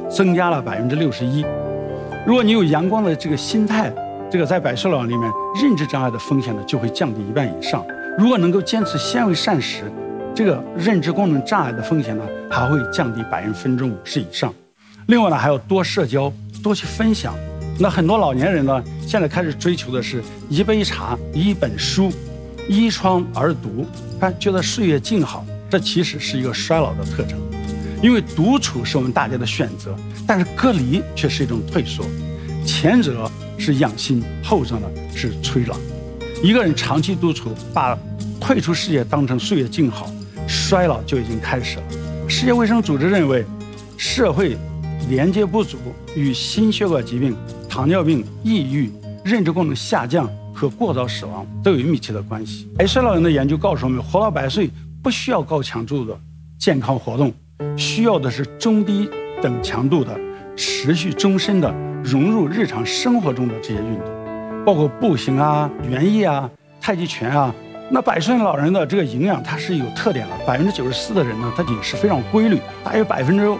增加了61%。如果你有阳光的这个心态，这个在百岁老人里面认知障碍的风险呢就会降低1半以上。如果能够坚持纤维膳食，这个认知功能障碍的风险呢还会降低50%以上。另外呢，还要多社交，多去分享。那很多老年人呢，现在开始追求的是一杯茶、一本书，依窗而读，觉得岁月静好。这其实是一个衰老的特征，因为独处是我们大家的选择，但是隔离却是一种退缩。前者是养心，后者呢是催老。一个人长期独处，把退出世界当成岁月静好，衰老就已经开始了。世界卫生组织认为，社会连接不足与心血管疾病、糖尿病、抑郁、认知功能下降和过早死亡都有密切的关系。百岁老人的研究告诉我们，活到100岁不需要高强度的健康活动，需要的是中低等强度的持续终身的融入日常生活中的这些运动，包括步行啊、园艺啊、太极拳啊。那100岁老人的这个营养它是有特点的，94%的人呢，他饮食非常规律，大约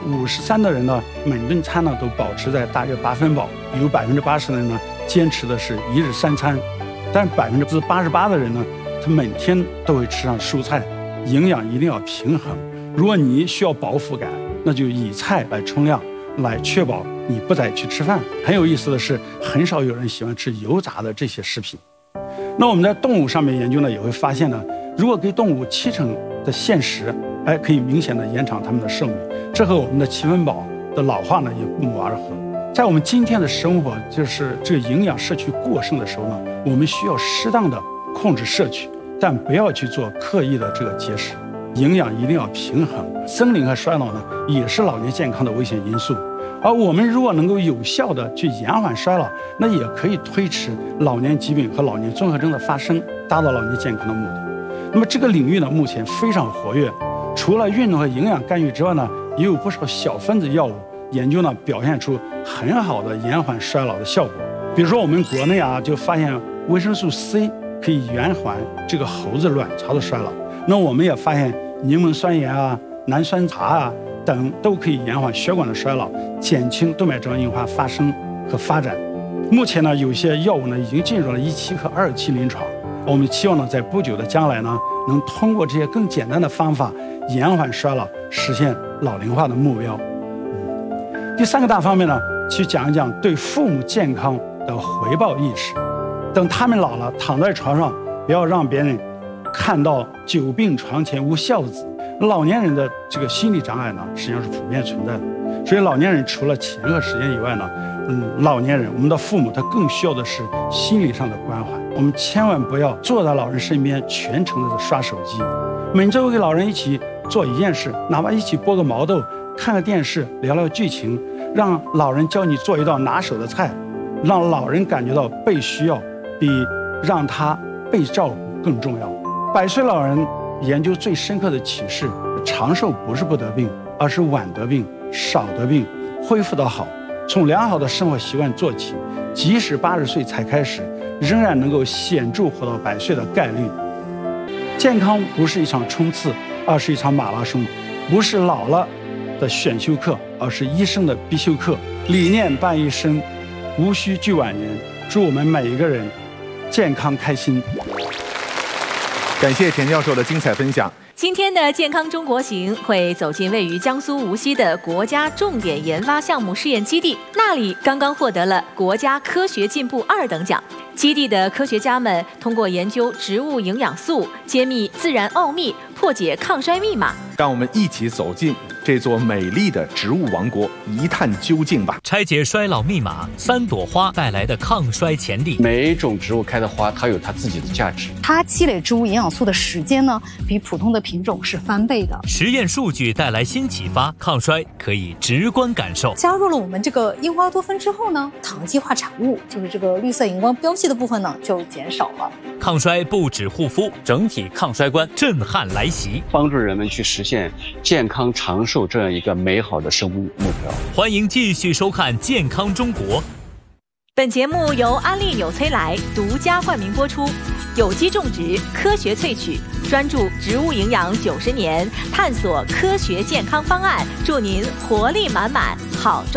53%的人呢，每顿餐呢都保持在大约8分饱，有80%的人呢坚持的是1日3餐，但是88%的人呢，他每天都会吃上蔬菜，营养一定要平衡。如果你需要饱腹感，那就以菜来冲量，来确保你不再去吃饭。很有意思的是，很少有人喜欢吃油炸的这些食品。那我们在动物上面研究呢，也会发现呢，如果给动物70%的限食，可以明显的延长它们的寿命。这和我们的7分饱的老化呢也不谋而合。在我们今天的生活，就是这个营养摄取过剩的时候呢，我们需要适当的控制摄取，但不要去做刻意的这个节食。营养一定要平衡。森林和衰老呢，也是老年健康的危险因素。而我们如果能够有效的去延缓衰老，那也可以推迟老年疾病和老年综合征的发生，达到老年健康的目的。那么这个领域呢，目前非常活跃。除了运动和营养干预之外呢，也有不少小分子药物研究呢，表现出很好的延缓衰老的效果。比如说我们国内啊，就发现维生素 C 可以延缓这个猴子卵巢的衰老。那我们也发现柠檬酸盐啊、南酸茶啊等都可以延缓血管的衰老，减轻动脉粥样硬化发生和发展。目前呢，有些药物呢已经进入了1期和2期临床。我们期望呢，在不久的将来呢，能通过这些更简单的方法延缓衰老，实现老龄化的目标。第3个大方面呢，去讲一讲对父母健康的回报意识。等他们老了，躺在床上，不要让别人看到久病床前无孝子。老年人的这个心理障碍呢，实际上是普遍存在的。所以老年人除了钱和时间以外呢，老年人我们的父母他更需要的是心理上的关怀。我们千万不要坐在老人身边全程的刷手机。每周跟老人一起做一件事，哪怕一起剥个毛豆，看个电视，聊聊剧情，让老人教你做一道拿手的菜，让老人感觉到被需要，比让他被照顾更重要。100岁老人研究最深刻的启示，长寿不是不得病，而是晚得病、少得病，恢复得好。从良好的生活习惯做起，即使80岁才开始，仍然能够显著活到100岁的概率。健康不是一场冲刺，而是一场马拉松，不是老了的选修课，而是一生的必修课。理念伴一生，无需惧晚年。祝我们每一个人健康开心。 感谢田教授的精彩分享。 今天的健康中国行会走进位于江苏无锡的国家重点研发项目试验基地，那里刚刚获得了国家科学进步2等奖。基地的科学家们通过研究植物营养素，揭秘自然奥秘，破解抗衰密码。 让我们一起走进这座美丽的植物王国，一探究竟吧。 拆解衰老密码，3朵花带来的抗衰潜力。 每一种植物开的花，它有它自己的价值。 它积累植物营养素的时间呢，比普通的品种是翻倍的。 实验数据带来新启发，抗衰可以直观感受。 加入了我们这个樱花多酚之后呢，糖基化产物，就是这个绿色荧光标记的部分呢，就减少了。 抗衰不止护肤，整体抗衰观震撼来袭， 帮助人们去实现健康长寿这样一个美好的生物目标。 欢迎继续收看《健康中国》。 本节目由安利纽崔莱独家冠名播出，有机种植，科学萃取，专注植物营养90年，探索科学健康方案，祝您活力满满，好状。